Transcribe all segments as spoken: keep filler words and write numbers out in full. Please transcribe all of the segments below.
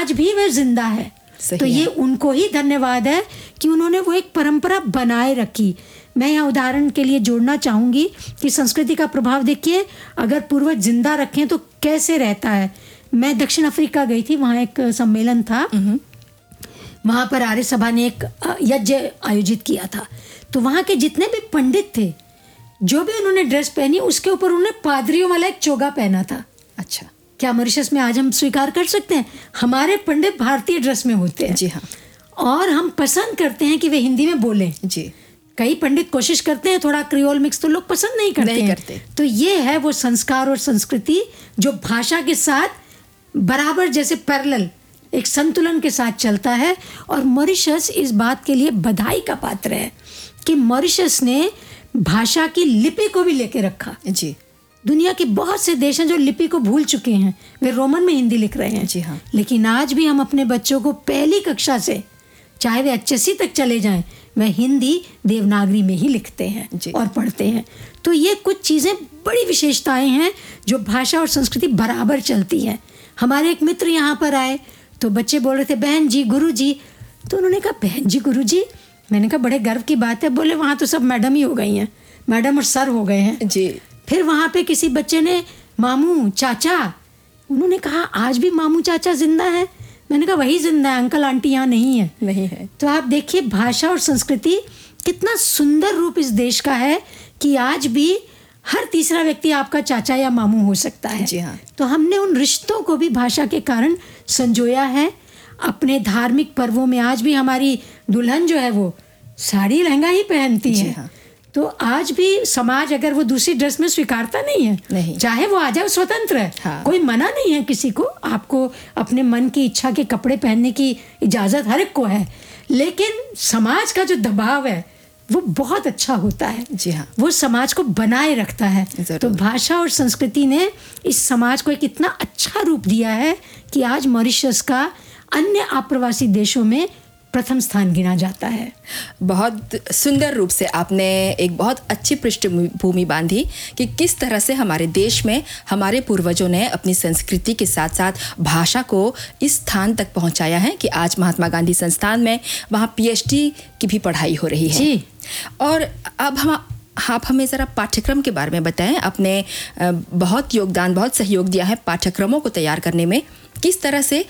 आज भी वह जिंदा है। तो ये उनको ही धन्यवाद है कि उन्होंने वो एक परंपरा बनाए रखी। मैं यहाँ उदाहरण के लिए जोड़ना चाहूँगी कि संस्कृति का प्रभाव देखिए, अगर पूर्वज जिंदा रखें तो कैसे रहता है। मैं दक्षिण अफ्रीका गई थी, वहाँ एक सम्मेलन था, वहाँ पर आर्य सभा ने एक यज्ञ आयोजित किया था। तो वहाँ के जितने भी पंडित थे, जो भी उन्होंने ड्रेस पहनी उसके ऊपर उन्होंने पादरियों वाला एक चोगा पहना था। अच्छा, क्या मॉरिशस में आज हम स्वीकार कर सकते हैं? हमारे पंडित भारतीय ड्रेस में होते हैं। जी हाँ। और हम पसंद करते हैं कि वे हिंदी में बोलें। जी। कई पंडित कोशिश करते हैं थोड़ा क्रियोल मिक्स, तो लोग पसंद नहीं करते नहीं हैं। करते। तो ये है वो संस्कार और संस्कृति जो भाषा के साथ बराबर, जैसे पैरेलल, एक संतुलन के साथ चलता है। और मॉरिशस इस बात के लिए बधाई का पात्र है कि मॉरिशस ने भाषा की लिपि को भी लेके रखा। जी। दुनिया के बहुत से देश हैं जो लिपि को भूल चुके हैं, वे रोमन में हिंदी लिख रहे हैं। जी हाँ। लेकिन आज भी हम अपने बच्चों को पहली कक्षा से, चाहे वे एच एस सी तक चले जाएं, वह हिंदी देवनागरी में ही लिखते हैं और पढ़ते हैं। तो ये कुछ चीज़ें बड़ी विशेषताएं हैं जो भाषा और संस्कृति बराबर चलती हैं। हमारे एक मित्र यहाँ पर आए तो बच्चे बोल रहे थे बहन जी, गुरु जी। तो उन्होंने कहा बहन जी, गुरु जी। मैंने कहा बड़े गर्व की बात है। बोले वहाँ तो सब मैडम ही हो गई हैं, मैडम और सर हो गए हैं। जी। फिर वहाँ पे किसी बच्चे ने मामू चाचा, उन्होंने कहा आज भी मामू चाचा जिंदा है। मैंने कहा वही जिंदा है, अंकल आंटी यहाँ नहीं है। नहीं है। तो आप देखिए भाषा और संस्कृति कितना सुंदर रूप इस देश का है कि आज भी हर तीसरा व्यक्ति आपका चाचा या मामू हो सकता है। जी हाँ। तो हमने उन रिश्तों को भी भाषा के कारण संजोया है। अपने धार्मिक पर्वों में आज भी हमारी दुल्हन जो है वो साड़ी लहंगा ही पहनती है। हाँ। तो आज भी समाज अगर वो दूसरी ड्रेस में स्वीकारता नहीं है, नहीं। चाहे वो आ जाए, स्वतंत्र है। हाँ। कोई मना नहीं है किसी को, आपको अपने मन की इच्छा के कपड़े पहनने की इजाज़त हर एक को है। लेकिन समाज का जो दबाव है वो बहुत अच्छा होता है। जी हाँ। वो समाज को बनाए रखता है। तो भाषा और संस्कृति ने इस समाज को एक इतना अच्छा रूप दिया है कि आज मॉरिशस का अन्य आप्रवासी देशों में प्रथम स्थान गिना जाता है। बहुत सुंदर रूप से आपने एक बहुत अच्छी पृष्ठभूमि बांधी कि किस तरह से हमारे देश में हमारे पूर्वजों ने अपनी संस्कृति के साथ साथ भाषा को इस स्थान तक पहुंचाया है कि आज महात्मा गांधी संस्थान में वहाँ पी एच डी की भी पढ़ाई हो रही है। जी। और अब हम आप हमें ज़रा पाठ्यक्रम के बारे में बताएं। आपने बहुत योगदान, बहुत सहयोग दिया है पाठ्यक्रमों को तैयार करने में। किस तरह से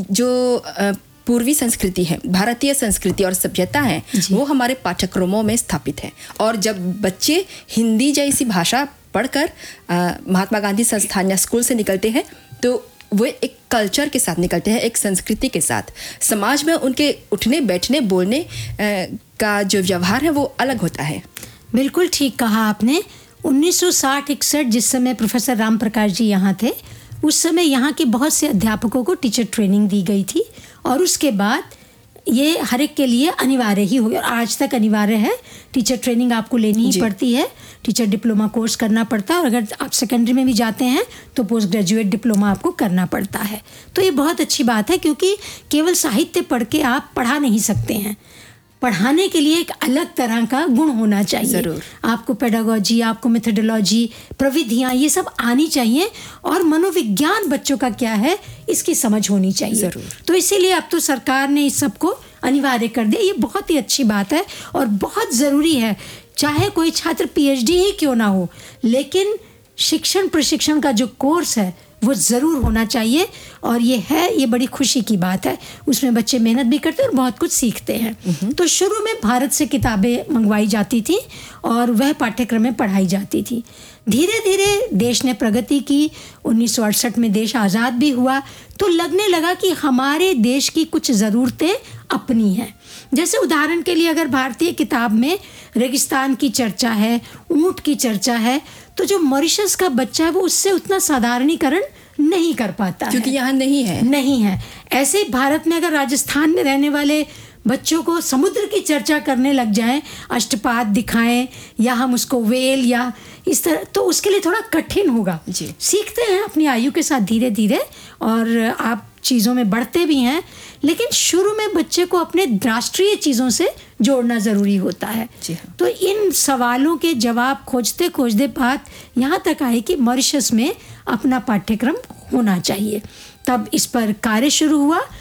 जो पूर्वी संस्कृति है, भारतीय संस्कृति और सभ्यता है, वो हमारे पाठ्यक्रमों में स्थापित है। और जब बच्चे हिंदी जैसी भाषा पढ़कर महात्मा गांधी संस्थान या स्कूल से निकलते हैं तो वो एक कल्चर के साथ निकलते हैं, एक संस्कृति के साथ। समाज में उनके उठने बैठने बोलने आ, का जो व्यवहार है वो अलग होता है। बिल्कुल ठीक कहा आपने। उन्नीस सौ साठ इकसठ जिस समय प्रोफेसर राम प्रकाश जी यहाँ थे, उस समय यहाँ के बहुत से अध्यापकों को टीचर ट्रेनिंग दी गई थी और उसके बाद ये हर एक के लिए अनिवार्य ही हो गया और आज तक अनिवार्य है। टीचर ट्रेनिंग आपको लेनी ही पड़ती है, टीचर डिप्लोमा कोर्स करना पड़ता है और अगर आप सेकेंडरी में भी जाते हैं तो पोस्ट ग्रेजुएट डिप्लोमा आपको करना पड़ता है। तो ये बहुत अच्छी बात है क्योंकि केवल साहित्य पढ़ के आप पढ़ा नहीं सकते हैं। पढ़ाने के लिए एक अलग तरह का गुण होना चाहिए। ज़रूर। आपको पेडागोजी, आपको मेथोडोलॉजी, प्रविधियाँ, ये सब आनी चाहिए और मनोविज्ञान बच्चों का क्या है इसकी समझ होनी चाहिए। ज़रूर। तो इसीलिए अब तो सरकार ने इस सब को अनिवार्य कर दिया। ये बहुत ही अच्छी बात है और बहुत ज़रूरी है। चाहे कोई छात्र पी एच डी ही क्यों ना हो, लेकिन शिक्षण प्रशिक्षण का जो कोर्स है वो ज़रूर होना चाहिए और ये है, ये बड़ी खुशी की बात है। उसमें बच्चे मेहनत भी करते हैं और बहुत कुछ सीखते हैं। तो शुरू में भारत से किताबें मंगवाई जाती थी और वह पाठ्यक्रम में पढ़ाई जाती थी। धीरे धीरे देश ने प्रगति की। उन्नीस सौ अड़सठ में देश आज़ाद भी हुआ तो लगने लगा कि हमारे देश की कुछ ज़रूरतें अपनी हैं। जैसे उदाहरण के लिए अगर भारतीय किताब में रेगिस्तान की चर्चा है, ऊंट की चर्चा है, तो जो मॉरिशस का बच्चा है वो उससे उतना साधारणीकरण नहीं कर पाता क्योंकि है। यहाँ नहीं है नहीं है ऐसे ही भारत में अगर राजस्थान में रहने वाले बच्चों को समुद्र की चर्चा करने लग जाएं, अष्टपाद दिखाएं या हम उसको वेल या इस तरह, तो उसके लिए थोड़ा कठिन होगा। जी। सीखते हैं अपनी आयु के साथ धीरे धीरे और आप चीज़ों में बढ़ते भी हैं, लेकिन शुरू में बच्चे को अपने राष्ट्रीय चीज़ों से जोड़ना ज़रूरी होता है। जी हाँ। तो इन सवालों के जवाब खोजते खोजते बात यहाँ तक आई कि मॉरिशस में अपना पाठ्यक्रम होना चाहिए। तब इस पर कार्य शुरू हुआ